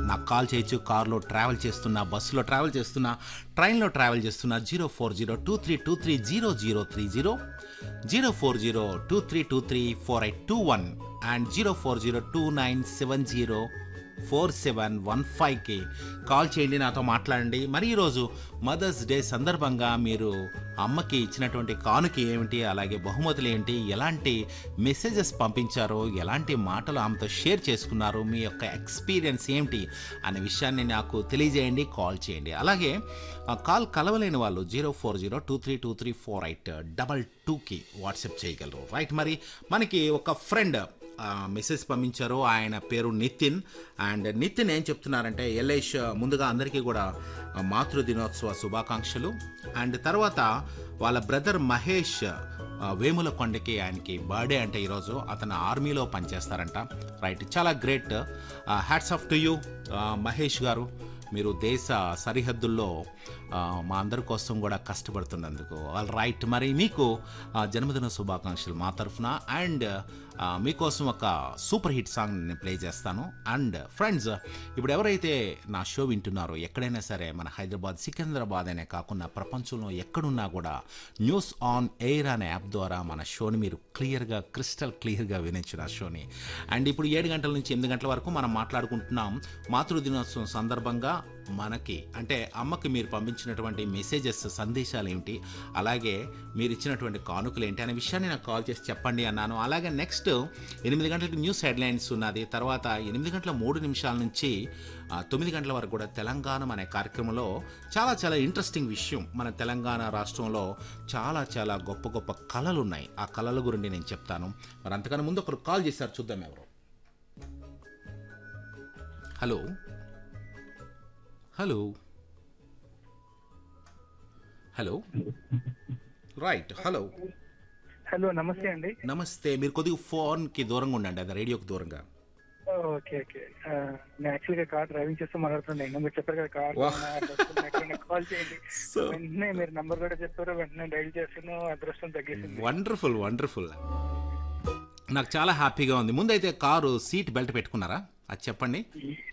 నాకు కాల్ చేయొచ్చు. కార్లో ట్రావెల్ చేస్తున్నా, బస్సులో ట్రావెల్ చేస్తున్నా, ట్రైన్లో ట్రావెల్ చేస్తున్నా. 04023230030, 04023234821 అండ్ 04029704715కి కాల్ చేయండి, నాతో మాట్లాడండి. మరి ఈరోజు మదర్స్ డే సందర్భంగా మీరు అమ్మకి ఇచ్చినటువంటి కానుక ఏమిటి, అలాగే బహుమతులు ఏంటి, ఎలాంటి మెసేజెస్ పంపించారో, ఎలాంటి మాటలు ఆమెతో షేర్ చేసుకున్నారు, మీ యొక్క ఎక్స్పీరియన్స్ ఏమిటి అనే విషయాన్ని నాకు తెలియజేయండి, కాల్ చేయండి. అలాగే కాల్ కలవలేని వాళ్ళు 04023234822కి వాట్సాప్ చేయగలరు. రైట్, మరి మనకి ఒక ఫ్రెండ్ మెసేజ్ పంపించారు. ఆయన పేరు నితిన్. అండ్ నితిన్ ఏం చెప్తున్నారంటే, ఎల్ఐష్ ముందుగా అందరికీ కూడా మాతృదినోత్సవ శుభాకాంక్షలు. అండ్ తర్వాత వాళ్ళ బ్రదర్ మహేష్ వేములకొండకి ఆయనకి బర్త్డే అంటే ఈరోజు. అతను ఆర్మీలో పనిచేస్తారంట. రైట్, చాలా great. Hats off to you Mahesh గారు. మీరు దేశ సరిహద్దుల్లో మా అందరి కోసం కూడా కష్టపడుతున్నందుకు. ఆల్ రైట్, మరి మీకు జన్మదిన శుభాకాంక్షలు మా తరఫున. అండ్ మీకోసం ఒక సూపర్ హిట్ సాంగ్ నేను ప్లే చేస్తాను. అండ్ ఫ్రెండ్స్, ఇప్పుడు ఎవరైతే నా షో వింటున్నారో, ఎక్కడైనా సరే మన హైదరాబాద్, సికింద్రాబాద్ అనే కాకుండా ప్రపంచంలో ఎక్కడున్నా కూడా న్యూస్ ఆన్ ఎయిర్ అనే యాప్ ద్వారా మన షోని మీరు క్రిస్టల్ క్లియర్గా వినొచ్చు నా షోని. అండ్ ఇప్పుడు 7 గంటల నుంచి 8 గంటల వరకు మనం మాట్లాడుకుంటున్నాం మాతృదినోత్సవం సందర్భంగా. మనకి అంటే అమ్మకి మీరు పంపించినటువంటి మెసేజెస్, సందేశాలు ఏమిటి, అలాగే మీరు ఇచ్చినటువంటి కానుకలు ఏంటి అనే విషయాన్ని నాకు కాల్ చేసి చెప్పండి అన్నాను. అలాగే నెక్స్ట్ 8 గంటలకు న్యూస్ హెడ్లైన్స్ ఉన్నది. తర్వాత 8:03 నుంచి 9 గంటల వరకు కూడా తెలంగాణ అనే కార్యక్రమంలో చాలా ఇంట్రెస్టింగ్ విషయం. మన తెలంగాణ రాష్ట్రంలో చాలా గొప్ప గొప్ప కళలు ఉన్నాయి. ఆ కళల గురించి నేను చెప్తాను. మరి అంతకన్నా ముందు ఒకరు కాల్ చేశారు, చూద్దాం ఎవరు. Hello hello hello right, hello hello, నమస్తే అండి. నమస్తే. మీరు కొద్దిగా ఫోన్కి దూరంగా ఉండండి, అది రేడియోకి దూరంగా. ఓకే. నేను యాక్చువల్గా కార్ డ్రైవింగ్ చేస్తూ మాట్లాడుతుండే. మీరు చెప్పారు కదా కార్ కాల్ చేయండి. వెంటనే మీరు నంబర్ కూడా చెప్పారు, వెంటనే డైల్ చేస్తాను. అదృష్టం తగ్గేసింది. వండర్ఫుల్. నాకు చాలా హ్యాపీగా ఉంది. ముందైతే కారు సీట్ బెల్ట్ పెట్టుకున్నారా, అది చెప్పండి.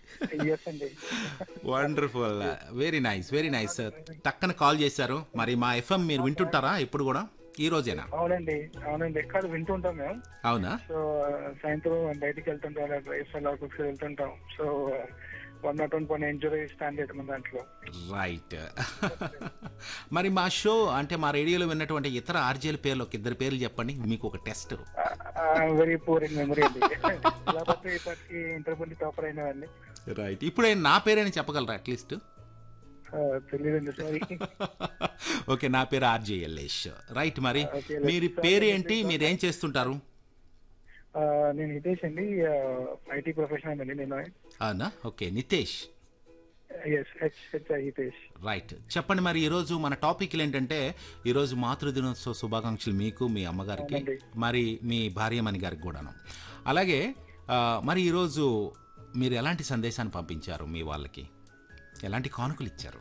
Wonderful, very nice. టక్కన కాల్ చేశారు. మరి మా ఎఫ్ఎం మీరు వింటుంటారా ఎప్పుడు కూడా? ఈ రోజేనా? అవునండి. ఎక్కడ వింటుంటాం మేము. అవునా? సో సాయంత్రం బయటికి వెళ్తుంటాం, డ్రైవ్స్ అలా బుక్స్ వెళ్తుంటాం. సో 101.8 స్టాండర్డ్ మన దాంట్లో. రైట్. మరి మా షో అంటే మా రేడియోలో విన్నటువంటి ఇతర ఆర్జేల పేర్లు ఒక 2 పేర్లు చెప్పండి, మీకు ఒక test. Very poor in memory అండి. కాబట్టి ఇప్పటికి ఇంటర్వ్యూ టాపర్ అయినవాడిని. రైట్, ఇప్పుడే నా పేరేని చెప్పగలరా అట్లీస్ట్? తెలియదండి, సారీ. ఓకే, నా పేరు ఆర్జే ఎల్లేష్. రైట్, మరి మీరు పేరు ఏంటి, మీరేం చేస్తుంటారు? నేను హితేష్ అండి, ఐటీ ప్రొఫెషనల్ అండి నేను. అవునా? ఓకే, నితేష్. హితేష్. రైట్, చెప్పండి. మరి ఈరోజు మన టాపిక్ ఏంటంటే, ఈరోజు మాతృదినోత్సవ శుభాకాంక్షలు మీకు, మీ అమ్మగారికి, మరి మీ భార్యమణి గారికి కూడాను. అలాగే మరి ఈరోజు మీరు ఎలాంటి సందేశాన్ని పంపించారు మీ వాళ్ళకి, ఎలాంటి కానుకలు ఇచ్చారు?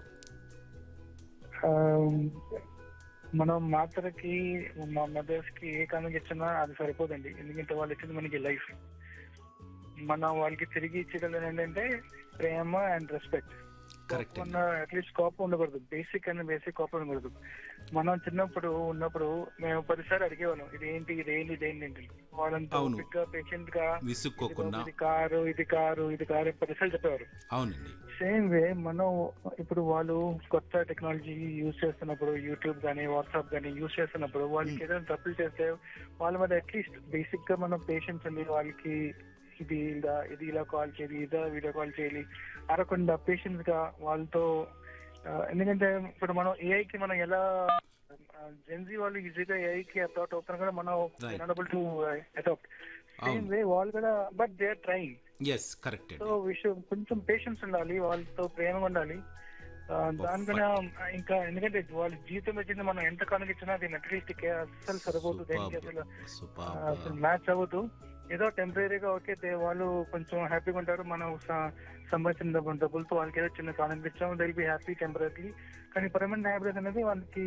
మనం మాతృకి, మా మదర్స్ కి ఏ కానుక ఇచ్చినా అది సరిపోదండి. ఎందుకంటే వాళ్ళు ఇచ్చింది మనకి లైఫ్. మనం వాళ్ళకి తిరిగి ఇచ్చేది ఏంటంటే ప్రేమ అండ్ రెస్పెక్ట్. అట్లీస్ట్ కోపం ఉండకూడదు. బేసిక్ కోపం ఉండకూడదు. మనం చిన్నప్పుడు ఉన్నప్పుడు మేము 10 సార్లు అడిగేవాళ్ళం, ఇదేంటి. వాళ్ళంతా పేషెంట్ గా విసుక్కోకుండా ఇది కారు 10 సార్లు చెప్పేవారు. అవునండి. సేమ్ వే మనం ఇప్పుడు వాళ్ళు కొత్త టెక్నాలజీ యూజ్ చేస్తున్నప్పుడు, యూట్యూబ్ కానీ వాట్సాప్ కానీ యూజ్ చేస్తున్నప్పుడు, వాళ్ళకి ఏదైనా తప్పులు చేస్తే వాళ్ళ మీద అట్లీస్ట్ బేసిక్ గా మనం పేషెన్స్ అండి. వాళ్ళకి ఇది ఇలా కాల్ చేయాలి, వీడియో కాల్ చేయాలి అరకుండా పేషెన్స్ గా వాళ్ళతో. ఎందుకంటే ఇప్పుడు మనం ఏఐకి మనం ఎలా జెన్జీ వాళ్ళు ఈజీగా ఏఐకి అడాప్ట్ అవుతున్నారు కదా, మనం enable to adapt. Same way వాళ్ళు కూడా, but they are trying. So కొంచెం పేషెన్స్ ఉండాలి, వాళ్ళతో ప్రేమగా ఉండాలి. దానికన్నా ఇంకా ఎందుకంటే వాళ్ళ జీవితం వచ్చింది మనం ఎంత కనిపించినా అది అట్లీస్ట్ అస్సలు సరిపోదు, దేనికి అసలు మ్యాచ్ అవ్వదు. ఏదో టెంపరీగా ఓకే వాళ్ళు కొంచెం హ్యాపీగా ఉంటారు. మనం సంబంధించిన డబ్బులతో వాళ్ళకి ఏదో చిన్న కానుక ఇచ్చాము, they will be happy temporary. కానీ పర్మనెంట్ హ్యాపీనెస్ అనేది వాళ్ళకి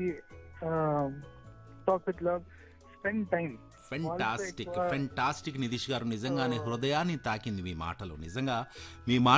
talk with love, spend time. Fantastic Nitish గారు, నిజంగానే హృదయాన్ని తాకింది మీ మాటలు. నిజంగా మీ